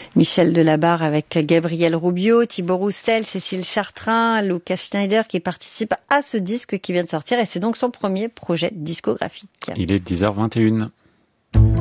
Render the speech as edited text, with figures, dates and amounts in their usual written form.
Michel Delabarre avec Gabriel Rubio, Thibaut Roussel, Cécile Chartrain, Lucas Schneider qui participe à ce disque qui vient de sortir et c'est donc son premier projet discographique. Il est 10h21.